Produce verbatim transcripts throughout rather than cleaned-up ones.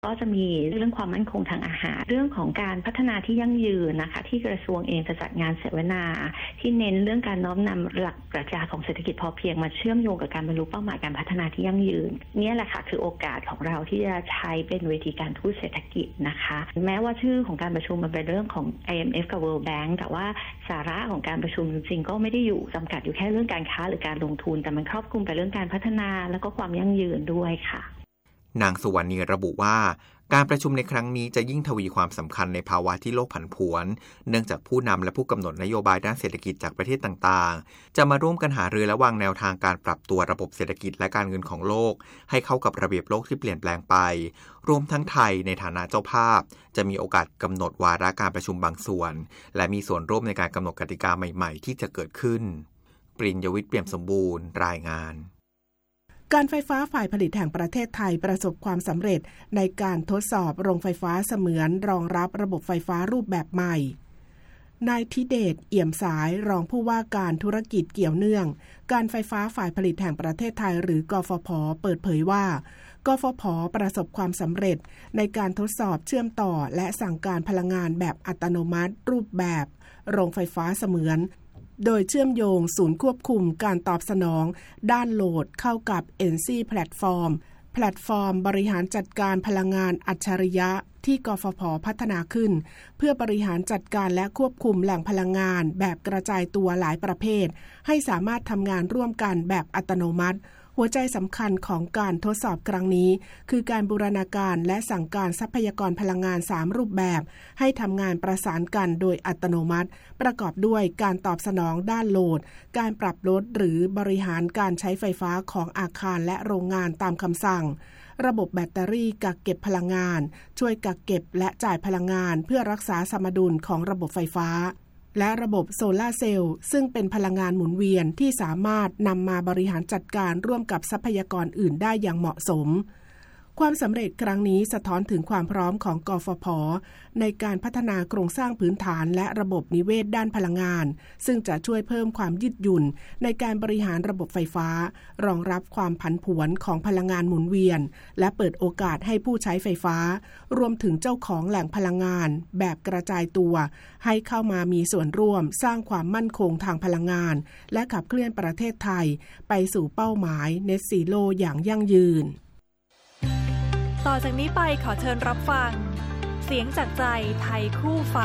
ก็จะมีเรื่องความมั่นคงทางอาหารเรื่องของการพัฒนาที่ยั่งยืนนะคะที่กระทรวงเองจะจัดงานเสวนาที่เน้นเรื่องการน้อมนำหลักปรัชญาของเศรษฐกิจพอเพียงมาเชื่อมโยงกับการบรรลุเป้าหมายการพัฒนาที่ยั่งยืนนี่แหละค่ะคือโอกาสของเราที่จะใช้เป็นเวทีการทูตเศรษฐกิจนะคะแม้ว่าชื่อของการประชุมมันเป็นเรื่องของ ไอ เอ็ม เอฟ กับ World Bank แต่ว่าสาระของการประชุมจริงๆก็ไม่ได้อยู่จำกัดอยู่แค่เรื่องการค้าหรือการลงทุนแต่มันครอบคลุมไปเรื่องการพัฒนาและก็ความยั่งยืนด้วยค่ะนางสุวรรณีระบุว่าการประชุมในครั้งนี้จะยิ่งทวีความสำคัญในภาวะที่โลกผันผวนเนื่องจากผู้นำและผู้กำหนดนโยบายด้านเศรษฐกิจจากประเทศต่างๆจะมาร่วมกันหารือและวางแนวทางการปรับตัวระบบเศรษฐกิจและการเงินของโลกให้เข้ากับระเบียบโลกที่เปลี่ยนแปลงไปรวมทั้งไทยในฐานะเจ้าภาพจะมีโอกาสกำหนดวาระการประชุมบางส่วนและมีส่วนร่วมในการกำหนดกติกาใหม่ๆที่จะเกิดขึ้นปริญญวิทย์เปี่ยมสมบูรณ์รายงานการไฟฟ้าฝ่ายผลิตแห่งประเทศไทยประสบความสำเร็จในการทดสอบโรงไฟฟ้าเสมือนรองรับระบบไฟฟ้ารูปแบบใหม่นายธิเดชเอี่ยมสายรองผู้ว่าการธุรกิจเกี่ยวเนื่องการไฟฟ้าฝ่ายผลิตแห่งประเทศไทยหรือกฟผ.เปิดเผยว่ากฟผ.ประสบความสำเร็จในการทดสอบเชื่อมต่อและสั่งการพลังงานแบบอัตโนมัติรูปแบบโรงไฟฟ้าเสมือนโดยเชื่อมโยงศูนย์ควบคุมการตอบสนองด้านโหลดเข้ากับ เอ็น ซี Platform แพลตฟอร์มบริหารจัดการพลังงานอัจฉริยะที่กฟผ.พัฒนาขึ้นเพื่อบริหารจัดการและควบคุมแหล่งพลังงานแบบกระจายตัวหลายประเภทให้สามารถทำงานร่วมกันแบบอัตโนมัติหัวใจสำคัญของการทดสอบครั้งนี้คือการบูรณาการและสั่งการทรัพยากรพลังงานสามรูปแบบให้ทำงานประสานกันโดยอัตโนมัติประกอบด้วยการตอบสนองด้านโหลดการปรับลดหรือบริหารการใช้ไฟฟ้าของอาคารและโรงงานตามคำสั่งระบบแบตเตอรี่กักเก็บพลังงานช่วยกักเก็บและจ่ายพลังงานเพื่อรักษาสมดุลของระบบไฟฟ้าและระบบโซลาร์เซลล์ซึ่งเป็นพลังงานหมุนเวียนที่สามารถนำมาบริหารจัดการร่วมกับทรัพยากรอื่นได้อย่างเหมาะสมความสำเร็จครั้งนี้สะท้อนถึงความพร้อมของกฟผ.ในการพัฒนาโครงสร้างพื้นฐานและระบบนิเวศด้านพลังงานซึ่งจะช่วยเพิ่มความยืดหยุ่นในการบริหารระบบไฟฟ้ารองรับความผันผวนของพลังงานหมุนเวียนและเปิดโอกาสให้ผู้ใช้ไฟฟ้ารวมถึงเจ้าของแหล่งพลังงานแบบกระจายตัวให้เข้ามามีส่วนร่วมสร้างความมั่นคงทางพลังงานและขับเคลื่อนประเทศไทยไปสู่เป้าหมาย Net Zero อย่างยั่งยืนต่อจากนี้ไปขอเชิญรับฟังเสียงจากใจไทยคู่ฟ้า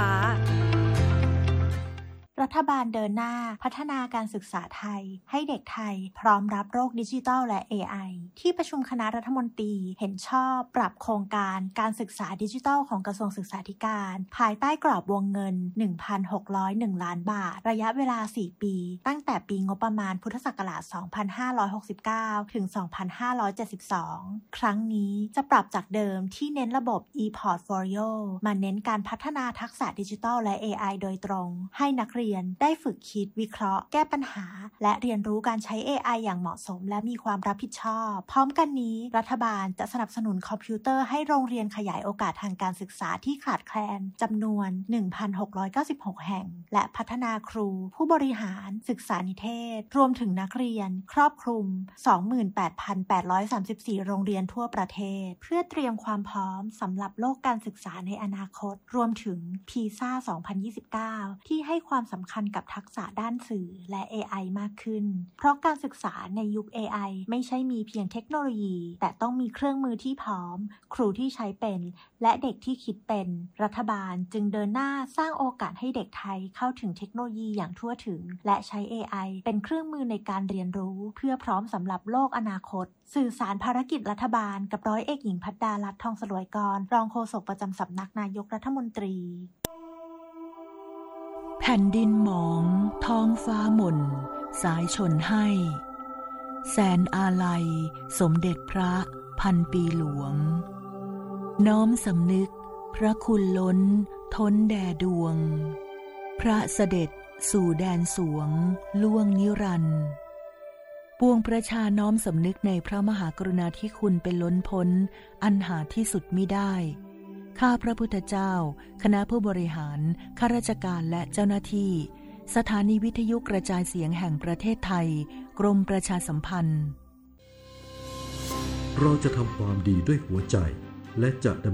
รัฐบาลเดินหน้าพัฒนาการศึกษาไทยให้เด็กไทยพร้อมรับโลกดิจิทัลและ เอ ไอ ที่ประชุมคณะรัฐมนตรีเห็นชอบปรับโครงการการศึกษาดิจิทัลของกระทรวงศึกษาธิการภายใต้กรอบวงเงิน หนึ่งพันหกร้อยเอ็ด ล้านบาทระยะเวลาสี่ปีตั้งแต่ปีงบประมาณพุทธศักราชสองพันห้าร้อยหกสิบเก้าถึงสองพันห้าร้อยเจ็ดสิบสองครั้งนี้จะปรับจากเดิมที่เน้นระบบ e-portfolio มาเน้นการพัฒนาทักษะดิจิทัลและ เอ ไอ โดยตรงให้นักเรียนได้ฝึกคิดวิเคราะห์แก้ปัญหาและเรียนรู้การใช้ เอ ไอ อย่างเหมาะสมและมีความรับผิดชอบพร้อมกันนี้รัฐบาลจะสนับสนุนคอมพิวเตอร์ให้โรงเรียนขยายโอกาสทางการศึกษาที่ขาดแคลนจำนวน หนึ่งพันหกร้อยเก้าสิบหก แห่งและพัฒนาครูผู้บริหารศึกษานิเทศรวมถึงนักเรียนครอบคลุม สองหมื่นแปดพันแปดร้อยสามสิบสี่ โรงเรียนทั่วประเทศเพื่อเตรียมความพร้อมสำหรับโลกการศึกษาในอนาคตรวมถึง พี เอ เอ สองพันยี่สิบเก้า ที่ให้ความสำคัญกับทักษะด้านสื่อและ เอ ไอ มากขึ้นเพราะการศึกษาในยุค เอ ไอ ไม่ใช่มีเพียงเทคโนโลยีแต่ต้องมีเครื่องมือที่พร้อมครูที่ใช้เป็นและเด็กที่คิดเป็นรัฐบาลจึงเดินหน้าสร้างโอกาสให้เด็กไทยเข้าถึงเทคโนโลยีอย่างทั่วถึงและใช้ เอ ไอ เป็นเครื่องมือในการเรียนรู้เพื่อพร้อมสำหรับโลกอนาคตสื่อสารภารกิจรัฐบาลกับร้อยเอกหญิงภัดดาลัตน์ทองสลวยกรรองโฆษกประจำสำนักนายกรัฐมนตรีแผ่นดินหมองท้องฟ้าหม่นสายชนให้แสนอาลัยสมเด็จพระพันปีหลวงน้อมสำนึกพระคุณล้นท้นแด่ดวงพระเสด็จสู่แดนสวงล่วงนิรันดร์ปวงประชาน้อมสำนึกในพระมหากรุณาธิคุณเป็นล้นพ้นอันหาที่สุดมิได้ข้าพระพุทธเจ้าคณะผู้บริหารข้าราชการและเจ้าหน้าที่สถานีวิทยุกระจายเสียงแห่งประเทศไทยกรมประชาสัมพันธ์เราจะทำความดีด้วยหัวใจและจะ